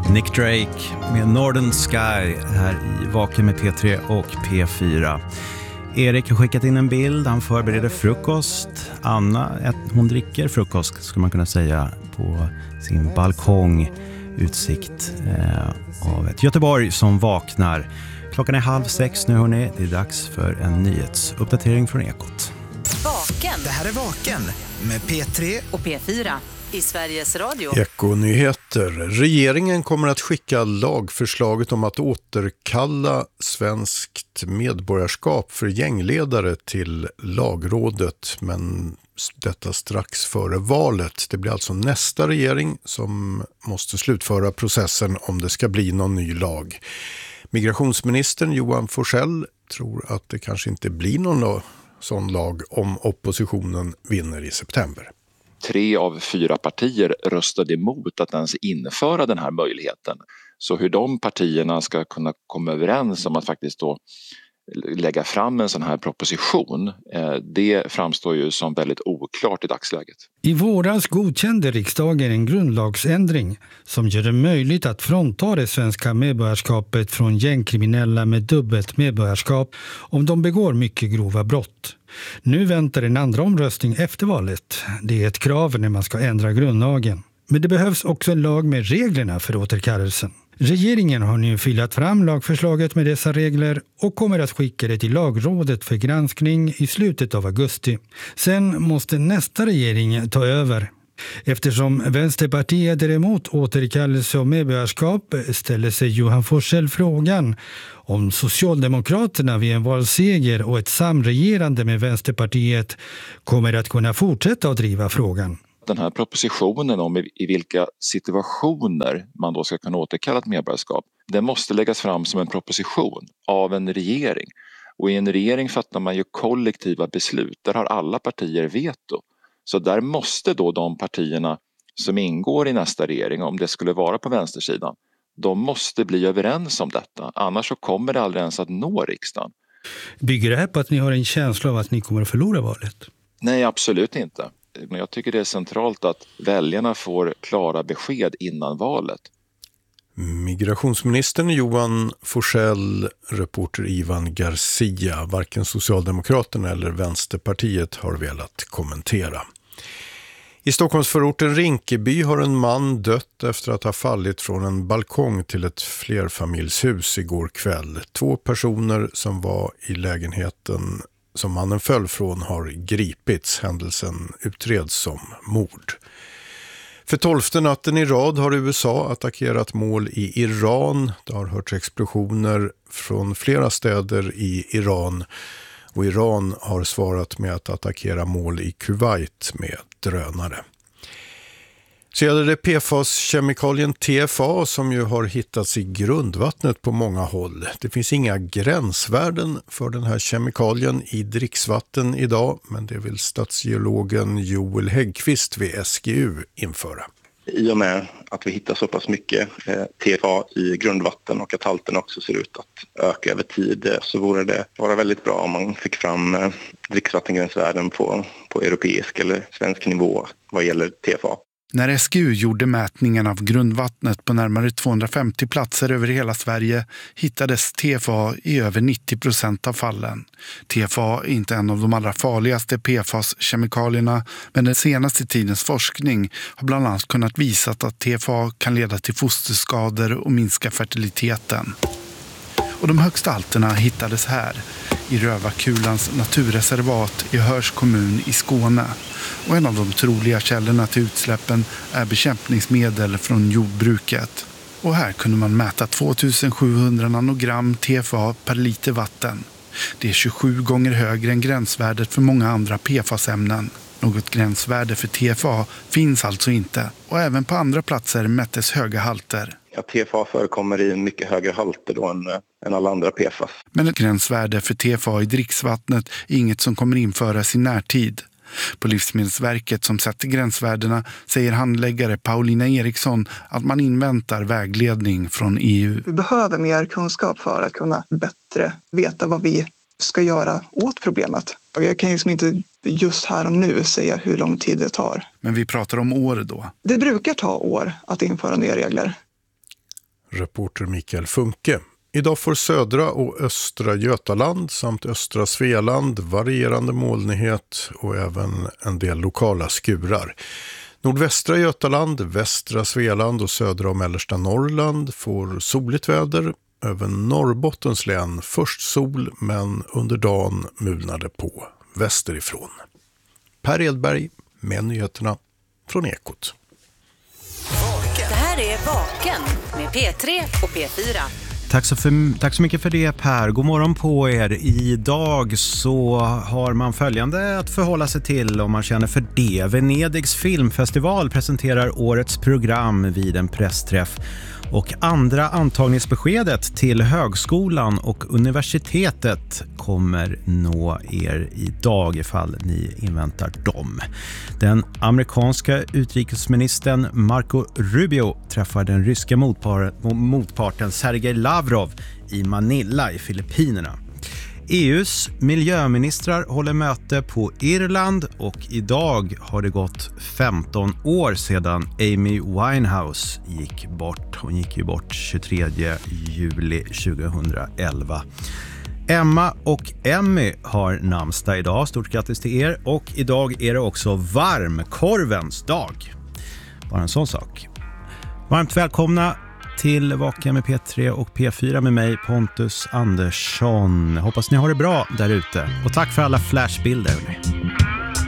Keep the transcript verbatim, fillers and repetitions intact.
Nick Drake med Northern Sky här i Vaken med P tre och P fyra. Erik har skickat in en bild, han förbereder frukost. Anna, hon dricker frukost skulle man kunna säga på sin balkong. Utsikt eh, av ett Göteborg som vaknar. Klockan är halv sex nu hörni, det är dags för en nyhetsuppdatering från Ekot. Vaken. Det här är Vaken med P tre och P fyra i Sveriges Radio. Ekonyheter. Regeringen kommer att skicka lagförslaget om att återkalla svenskt medborgarskap för gängledare till lagrådet, men detta strax före valet. Det blir alltså nästa regering som måste slutföra processen om det ska bli någon ny lag. Migrationsministern Johan Forssell tror att det kanske inte blir någon sån lag om oppositionen vinner i september. Tre av fyra partier röstade emot att ens införa den här möjligheten. Så hur de partierna ska kunna komma överens om att faktiskt då lägga fram en sån här proposition, det framstår ju som väldigt oklart i dagsläget. I våras godkände riksdagen en grundlagsändring som gör det möjligt att frånta det svenska medborgarskapet från gängkriminella med dubbelt medborgarskap om de begår mycket grova brott. Nu väntar en andra omröstning efter valet. Det är ett krav när man ska ändra grundlagen. Men det behövs också en lag med reglerna för återkallelsen. Regeringen har nu filat fram lagförslaget med dessa regler och kommer att skicka det till lagrådet för granskning i slutet av augusti. Sen måste nästa regering ta över. Eftersom Vänsterpartiet är emot återkallelse av medborgarskap ställer sig Johan Forssell frågan om Socialdemokraterna vid en valseger och ett samregerande med Vänsterpartiet kommer att kunna fortsätta att driva frågan. Den här propositionen om i, i vilka situationer man då ska kunna återkalla ett medborgarskap, den måste läggas fram som en proposition av en regering. Och i en regering fattar man ju kollektiva beslut, där har alla partier veto. Så där måste då de partierna som ingår i nästa regering, om det skulle vara på vänstersidan, de måste bli överens om detta. Annars så kommer det aldrig ens att nå riksdagen. Bygger det här på att ni har en känsla av att ni kommer att förlora valet? Nej, absolut inte. Men jag tycker det är centralt att väljarna får klara besked innan valet. Migrationsministern Johan Forssell, reporter Ivan Garcia. Varken Socialdemokraterna eller Vänsterpartiet har velat kommentera. I Stockholmsförorten Rinkeby har en man dött efter att ha fallit från en balkong till ett flerfamiljshus igår kväll. Två personer som var i lägenheten som mannen föll från har gripits. Händelsen utreds som mord. För tolfte natten i rad har U S A attackerat mål i Iran. Det har hörts explosioner från flera städer i Iran. Och Iran har svarat med att attackera mål i Kuwait med drönare. Så gäller det P F A-kemikalien T F A som ju har hittats i grundvattnet på många håll. Det finns inga gränsvärden för den här kemikalien i dricksvatten idag, men det vill statsgeologen Joel Häggqvist vid S G U införa. I och med att vi hittar så pass mycket T F A i grundvatten och att halten också ser ut att öka över tid, så vore det vara väldigt bra om man fick fram dricksvattengränsvärden på, på europeisk eller svensk nivå vad gäller T F A. När S G U gjorde mätningen av grundvattnet på närmare tvåhundrafemtio platser över hela Sverige hittades T F A i över nittio procent av fallen. T F A är inte en av de allra farligaste P F A S-kemikalierna, men den senaste tidens forskning har bland annat kunnat visa att T F A kan leda till fosterskador och minska fertiliteten. Och de högsta halterna hittades här, i Rövakulans naturreservat i Höörs kommun i Skåne. Och en av de troliga källorna till utsläppen är bekämpningsmedel från jordbruket. Och här kunde man mäta tvåtusensjuhundra nanogram T F A per liter vatten. Det är tjugosju gånger högre än gränsvärdet för många andra P F A S-ämnen. Något gränsvärde för T F A finns alltså inte, och även på andra platser mättes höga halter. Ja, T F A förekommer i mycket högre halter då än, än alla andra P F A S. Men ett gränsvärde för T F A i dricksvattnet är inget som kommer införas i närtid. På Livsmedelsverket som sätter gränsvärdena säger handläggare Paulina Eriksson att man inväntar vägledning från E U. Vi behöver mer kunskap för att kunna bättre veta vad vi ska göra åt problemet. Och jag kan liksom inte just här och nu säga hur lång tid det tar. Men vi pratar om år då. Det brukar ta år att införa nya regler. reporter Mikael Funke. Idag får södra och östra Götaland samt östra Svealand varierande molnighet och även en del lokala skurar. Nordvästra Götaland, västra Svealand och södra och mellersta Norrland får soligt väder. Över Norrbottens län först sol men under dagen mulnade på västerifrån. Per Edberg med nyheterna från Ekot. Det här är Vaken med P tre och P fyra. Tack så, för, tack så mycket för det, Per. God morgon på er. Idag så har man följande att förhålla sig till om man känner för det. Venedigs filmfestival presenterar årets program vid en pressträff. Och andra antagningsbeskedet till högskolan och universitetet kommer nå er idag ifall ni inväntar dem. Den amerikanska utrikesministern Marco Rubio träffar den ryska motparten Sergej Lavrov i Manila i Filippinerna. E U:s miljöministrar håller möte på Irland och idag har det gått femton år sedan Amy Winehouse gick bort. Hon gick ju bort tjugotredje juli tjugohundraelva. Emma och Emmy har namnsdag idag. Stort grattis till er. Och idag är det också varmkorvens dag. Bara en sån sak. Varmt välkomna till Vaken med P tre och P fyra med mig, Pontus Andersson. Hoppas ni har det bra där ute. Och tack för alla flashbilder.